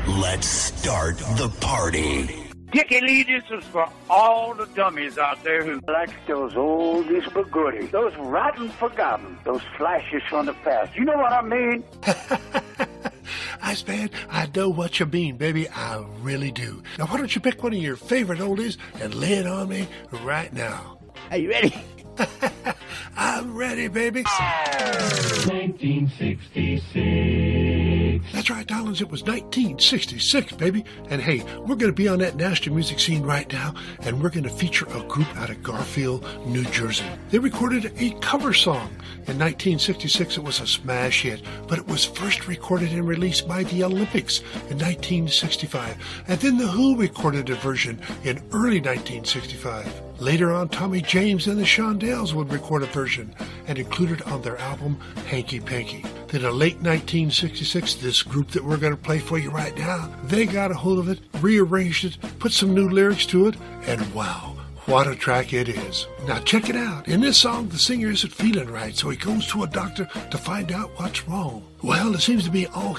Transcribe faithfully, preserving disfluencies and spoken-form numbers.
Let's start the party. Dickie Lee, this is for all the dummies out there who like those oldies but goodies, those rotten forgotten, those flashes from the past. You know what I mean? Ice Man, I know what you mean, baby. I really do. Now, why don't you pick one of your favorite oldies and lay it on me right now? Are you ready? I'm ready, baby. nineteen sixty-six. That's right, Dollins. It was nineteen sixty-six, baby. And hey, we're going to be on that nasty music scene right now, and we're going to feature a group out of Garfield, New Jersey. They recorded a cover song. In nineteen sixty-six, it was a smash hit, but it was first recorded and released by the Olympics in nineteen sixty-five. And then The Who recorded a version in early nineteen sixty-five. Later on, Tommy James and the Shondells would record a version and include it on their album Hanky Panky. Then in late nineteen sixty-six, this group that we're going to play for you right now, they got a hold of it, rearranged it, put some new lyrics to it, and wow, what a track it is. Now check it out. In this song, the singer isn't feeling right, so he goes to a doctor to find out what's wrong. Well, it seems to be all